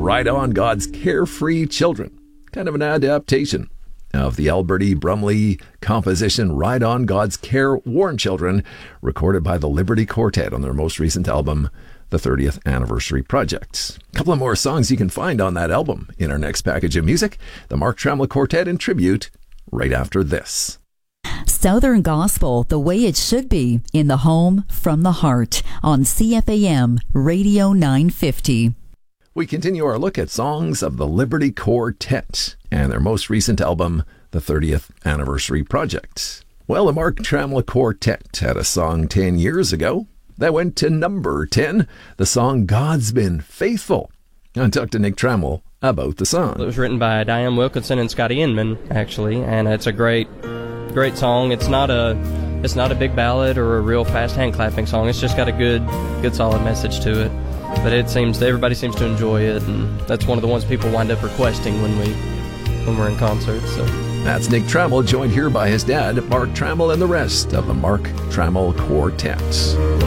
Ride On, God's Carefree Children. Kind of an adaptation of the Alberti Brumley composition Ride On, God's Careworn Children, recorded by the Liberty Quartet on their most recent album, the 30th Anniversary Project. A couple of more songs you can find on that album in our next package of music. The Mark Trammell Quartet in tribute right after this. Southern Gospel, the way it should be, in the home, from the heart, on CFAM Radio 950. We continue our look at songs of the Liberty Quartet and their most recent album, the 30th Anniversary Project. Well, the Mark Trammell Quartet had a song 10 years ago that went to number 10, the song God's Been Faithful. I talked to Nick Trammell about the song. It was written by Diane Wilkinson and Scotty Inman, actually, and it's a great song. It's not a big ballad or a real fast hand clapping song. It's just got a good solid message to it. But everybody seems to enjoy it, and that's one of the ones people wind up requesting when we're in concert. So that's Nick Trammell, joined here by his dad, Mark Trammell, and the rest of the Mark Trammell Quartet.